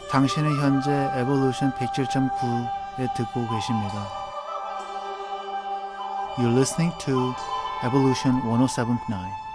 당신은 현재 Evolution 107.9에 듣고 계십니다. You're listening to Evolution 107.9.